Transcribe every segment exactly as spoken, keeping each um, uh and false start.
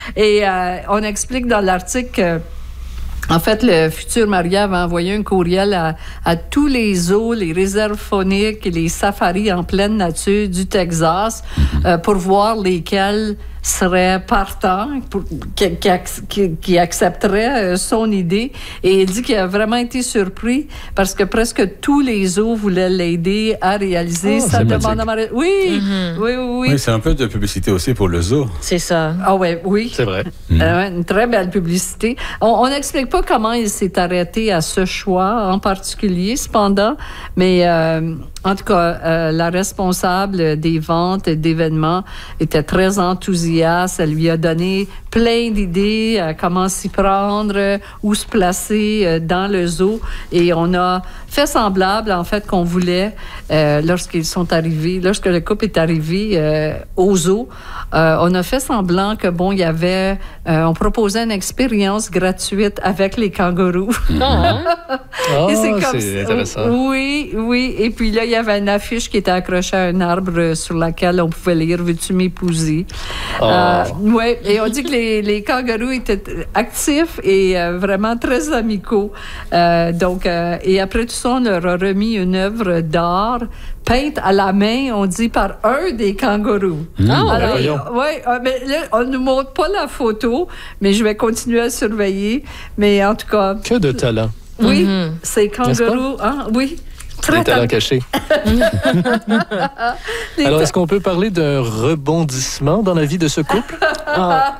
Et euh, on explique dans l'article que en fait, le futur marié avait envoyé un courriel à, à tous les zoos, les réserves fauniques et les safaris en pleine nature du Texas euh, pour voir lesquels seraient partants, pour, qui, qui, qui accepteraient euh, son idée. Et il dit qu'il a vraiment été surpris parce que presque tous les zoos voulaient l'aider à réaliser oh, sa demande en mariage. Oui, mm-hmm. oui, oui, oui. Oui, c'est un peu de publicité aussi pour le zoo. C'est ça. Ah ouais, oui. C'est vrai. Mm. Euh, une très belle publicité. On n'explique pas comment il s'est arrêté à ce choix en particulier, cependant, mais euh, en tout cas, euh, la responsable des ventes et d'événements était très enthousiaste. Elle lui a donné plein d'idées à comment s'y prendre, où se placer dans le zoo. Et on a fait semblable, en fait, qu'on voulait, euh, lorsqu'ils sont arrivés, lorsque le couple est arrivé euh, au zoo, euh, on a fait semblant que, bon, il y avait, euh, on proposait une expérience gratuite avec les kangourous. Ah, et c'est, comme c'est intéressant. Oui, oui. Et puis là, il y avait une affiche qui était accrochée à un arbre sur laquelle on pouvait lire « Veux-tu m'épouser? Oh. » euh, Oui, et on dit que les, les kangourous étaient actifs et euh, vraiment très amicaux. Euh, donc, euh, et après tout ça, on leur a remis une œuvre d'art peinte à la main, on dit, par un des kangourous. Mmh, Alors, oui, mais là, on ne nous montre pas la photo, mais je vais continuer à surveiller. Mais en tout cas... Que de talent. Oui, mm-hmm. Ces kangourous, hein, oui. Des talents cachés. Alors, est-ce qu'on peut parler d'un rebondissement dans la vie de ce couple? Ah.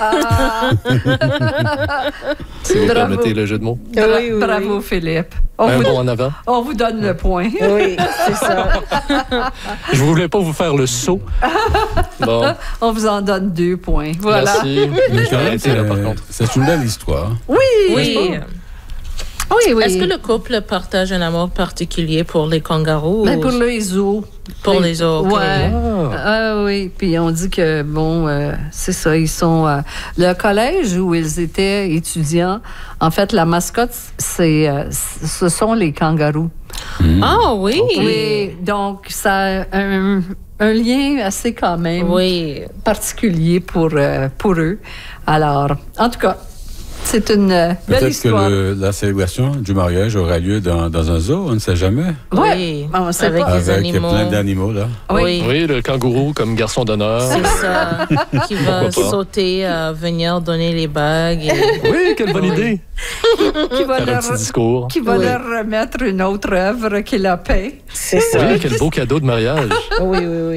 Si vous Bravo. permettez le jeu de mots. Bra- oui, oui, Bravo, oui. Philippe. On Un vous, bond en avant. On vous donne le point. Oui, c'est ça. Je ne voulais pas vous faire le saut. Bon. On vous en donne deux points. Voilà. Merci. Mais quand même, Arrêtez, là, par contre. c'est une belle histoire. Oui. Oui. Oui, oui. Est-ce que le couple partage un amour particulier pour les kangourous? Ben, ou... pour les zoos. Pour les zoos, okay. Ouais. Ah. Ah, oui. Puis on dit que, bon, euh, c'est ça, ils sont... Euh, le collège où ils étaient étudiants, en fait, la mascotte, c'est, euh, ce sont les kangourous. Mmh. Ah oui! Oui, donc ça a un, un lien assez quand même oui. particulier pour, euh, pour eux. Alors, en tout cas, c'est une euh, belle Peut-être histoire. que le, la célébration du mariage aura lieu dans, dans un zoo, on ne sait jamais. Oui, on sait avec pas. les Avec animaux. plein d'animaux, là. Oui. Oui, le kangourou comme garçon d'honneur. C'est ça, qui va Pourquoi pas? sauter, euh, venir donner les bagues. Et... Oui, quelle bonne idée. Qui va, Faire un leur, petit discours. qui va Oui. leur remettre une autre œuvre qu'il a peint. C'est ça. Oui, quel beau cadeau de mariage. Oui, oui, oui.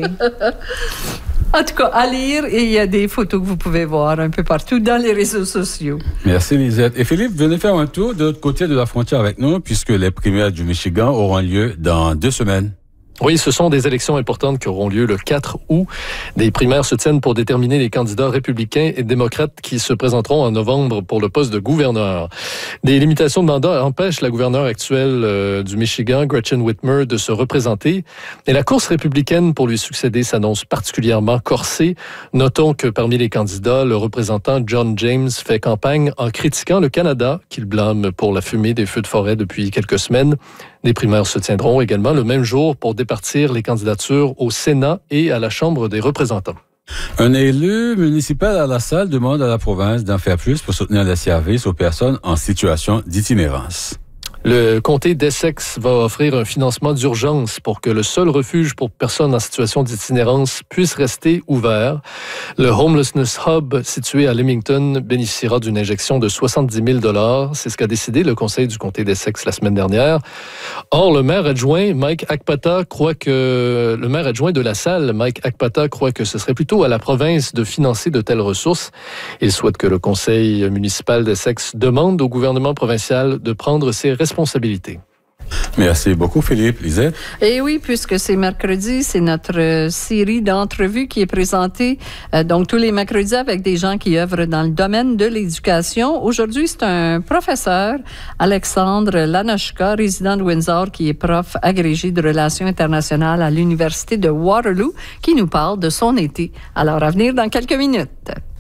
En tout cas, à lire, et il y a des photos que vous pouvez voir un peu partout dans les réseaux sociaux. Merci, Lisette. Et Philippe, venez faire un tour de l'autre côté de la frontière avec nous, puisque les primaires du Michigan auront lieu dans deux semaines. Oui, ce sont des élections importantes qui auront lieu le quatre août. Des primaires se tiennent pour déterminer les candidats républicains et démocrates qui se présenteront en novembre pour le poste de gouverneur. Des limitations de mandat empêchent la gouverneure actuelle euh, du Michigan, Gretchen Whitmer, de se représenter. Et la course républicaine pour lui succéder s'annonce particulièrement corsée. Notons que parmi les candidats, le représentant John James fait campagne en critiquant le Canada, qu'il blâme pour la fumée des feux de forêt depuis quelques semaines. Les primaires se tiendront également le même jour pour départir les candidatures au Sénat et à la Chambre des représentants. Un élu municipal à La Salle demande à la province d'en faire plus pour soutenir les services aux personnes en situation d'itinérance. Le comté d'Essex va offrir un financement d'urgence pour que le seul refuge pour personnes en situation d'itinérance puisse rester ouvert. Le Homelessness Hub, situé à Leamington, bénéficiera d'une injection de soixante-dix mille dollars. C'est ce qu'a décidé le conseil du comté d'Essex la semaine dernière. Or, le maire adjoint, Mike Akpata, croit que... Le maire adjoint de La Salle, Mike Akpata, croit que ce serait plutôt à la province de financer de telles ressources. Il souhaite que le conseil municipal d'Essex demande au gouvernement provincial de prendre ses responsabilités. Merci beaucoup, Philippe. Lisette? Et oui, puisque c'est mercredi, c'est notre euh, série d'entrevues qui est présentée euh, donc tous les mercredis avec des gens qui œuvrent dans le domaine de l'éducation. Aujourd'hui, c'est un professeur, Alexandre Lanochka, résident de Windsor, qui est prof agrégé de relations internationales à l'Université de Waterloo, qui nous parle de son été. Alors, à venir dans quelques minutes.